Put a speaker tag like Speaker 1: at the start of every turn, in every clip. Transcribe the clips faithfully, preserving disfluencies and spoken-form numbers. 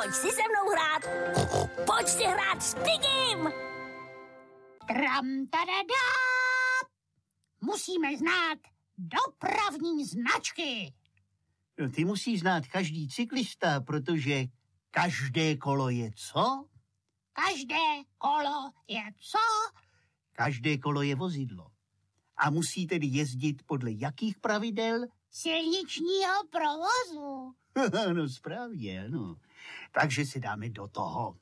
Speaker 1: Pojď si se mnou hrát. Pojď si hrát s Pigim.
Speaker 2: Tram, tadadá. Musíme znát dopravní značky.
Speaker 3: No, ty musí znát každý cyklista, protože každé kolo je co?
Speaker 2: Každé kolo je co?
Speaker 3: Každé kolo je vozidlo. A musí tedy jezdit podle jakých pravidel?
Speaker 2: Silničního provozu.
Speaker 3: No správně, ano. Takže se dáme do toho.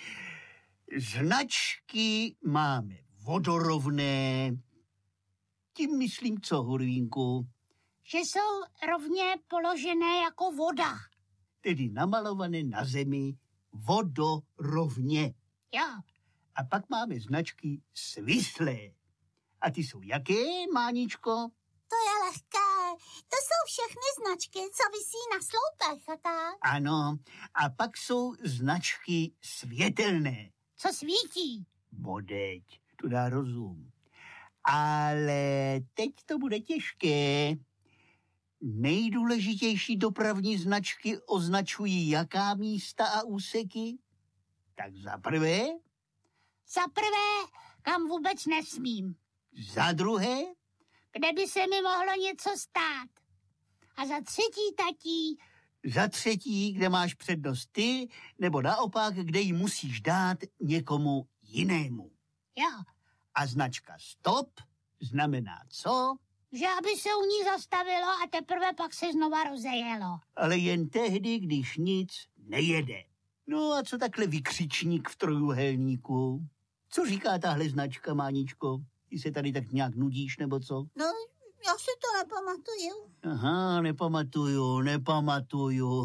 Speaker 3: Značky máme vodorovné. Tím myslím co, Hurvínku?
Speaker 2: Že jsou rovně položené jako voda.
Speaker 3: Tedy namalované na zemi vodorovně.
Speaker 2: Jo.
Speaker 3: A pak máme značky svislé. A ty jsou jaké, Máničko?
Speaker 4: To je lehké. To jsou všechny značky, co visí na sloupech a tak.
Speaker 3: Ano. A pak jsou značky světelné.
Speaker 2: Co svítí?
Speaker 3: Bodeď, to dá rozum. Ale teď to bude těžké. Nejdůležitější dopravní značky označují jaká místa a úseky? Tak za prvé?
Speaker 2: Za prvé, kam vůbec nesmím.
Speaker 3: Za druhé?
Speaker 2: Kde by se mi mohlo něco stát. A za třetí, tatí?
Speaker 3: Za třetí, kde máš přednost ty, nebo naopak, kde ji musíš dát někomu jinému.
Speaker 2: Jo.
Speaker 3: A značka stop znamená co?
Speaker 2: Že aby se u ní zastavilo a teprve pak se znova rozejelo.
Speaker 3: Ale jen tehdy, když nic nejede. No a co takhle vykřičník v trojúhelníku? Co říká tahle značka, Máničko? Ty se tady tak nějak nudíš, nebo co?
Speaker 4: No, já si to nepamatuju.
Speaker 3: Aha, nepamatuju, nepamatuju.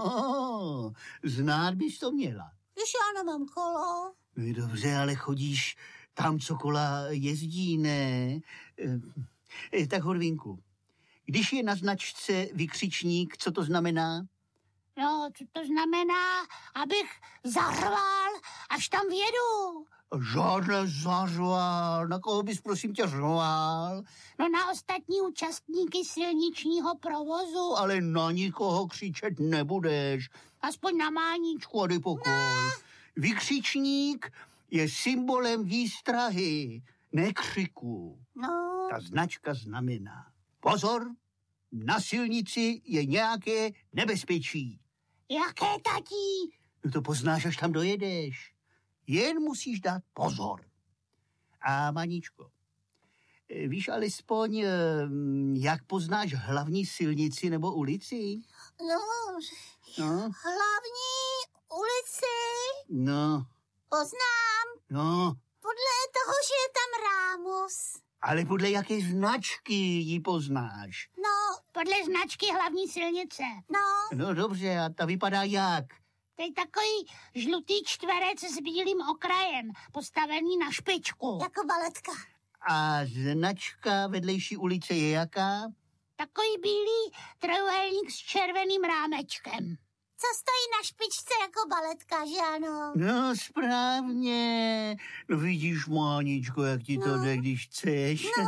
Speaker 3: Znát bys to měla.
Speaker 4: Když já nemám kolo.
Speaker 3: No dobře, ale chodíš tam, co kola jezdí, ne? E, tak Horvínku, když je na značce vykřičník, co to znamená?
Speaker 2: No, co to znamená, abych zařval, až tam vědu.
Speaker 3: Žádné zařval. Na koho bys, prosím tě, řval?
Speaker 2: No na ostatní účastníky silničního provozu.
Speaker 3: Ale na nikoho křičet nebudeš.
Speaker 2: Aspoň na Máničku.
Speaker 3: A dej pokoj. No. Vykřičník je symbolem výstrahy, ne křiku.
Speaker 4: No.
Speaker 3: Ta značka znamená pozor, na silnici je nějaké nebezpečí.
Speaker 2: Jaké, tatí?
Speaker 3: No to poznáš, až tam dojedeš. Jen musíš dát pozor. A Maničko, víš alespoň, jak poznáš hlavní silnici nebo ulici?
Speaker 4: No,
Speaker 3: no.
Speaker 4: hlavní ulici
Speaker 3: No.
Speaker 4: Poznám.
Speaker 3: No.
Speaker 4: Podle toho, že je tam rámus.
Speaker 3: Ale podle jaké značky ji poznáš?
Speaker 4: No.
Speaker 2: Podle značky hlavní silnice.
Speaker 4: No.
Speaker 3: No dobře, a ta vypadá jak?
Speaker 2: To je takový žlutý čtverec s bílým okrajem, postavený na špičku.
Speaker 4: Jako baletka.
Speaker 3: A značka vedlejší ulice je jaká?
Speaker 2: Takový bílý trojúhelník s červeným rámečkem.
Speaker 4: Co stojí na špičce jako baletka, že ano?
Speaker 3: No, správně. No vidíš, Máničko, jak ti to
Speaker 4: no.
Speaker 3: jde, když chceš.
Speaker 4: No.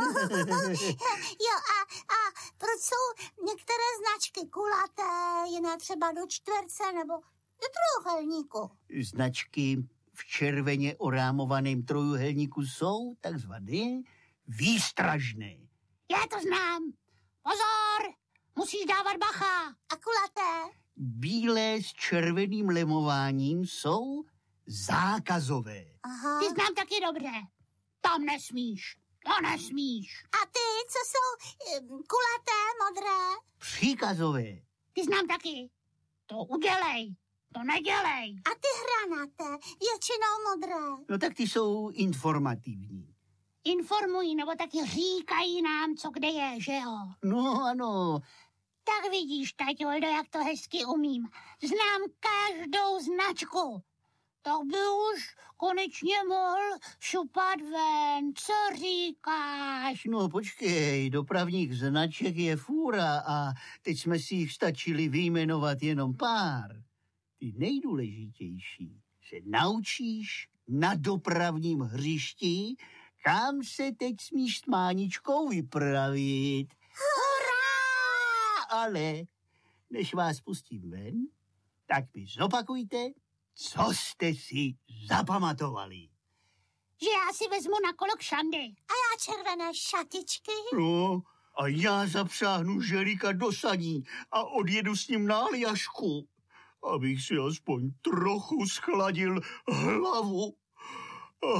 Speaker 4: Jo, a, a proč jsou některé značky kulaté, jiné třeba do čtverce nebo do trojúhelníku?
Speaker 3: Značky v červeně orámovaném trojúhelníku jsou takzvané výstražné.
Speaker 2: Já to znám. Pozor, musíš dávat bacha.
Speaker 4: A kulaté?
Speaker 3: Bílé s červeným lemováním jsou zákazové.
Speaker 4: Aha.
Speaker 2: Ty znám taky dobře. Tam nesmíš, to nesmíš.
Speaker 4: A ty, co jsou um, kulaté, modré?
Speaker 3: Příkazové.
Speaker 2: Ty znám taky. To udělej, to nedělej.
Speaker 4: A ty hranaté, většinou modré.
Speaker 3: No tak ty jsou informativní.
Speaker 2: Informují, nebo taky říkají nám, co kde je, že jo?
Speaker 3: No ano.
Speaker 2: Tak vidíš, taťoldo, jak to hezky umím. Znám každou značku. Tak by už konečně mohl šupat ven. Co říkáš?
Speaker 3: No počkej, dopravních značek je fůra a teď jsme si jich stačili vyjmenovat jenom pár. Ty nejdůležitější se naučíš na dopravním hřišti, kam se teď smíš s Máničkou vypravit.
Speaker 4: Hurá!
Speaker 3: Ale než vás pustím ven, Tak mi zopakujte, co jste si zapamatovali.
Speaker 2: Že já si vezmu na kolo kšandy.
Speaker 4: A já červené šatičky.
Speaker 3: No, a já zapřáhnu želíka do saní a odjedu s ním na Aljašku, abych si aspoň trochu schladil hlavu.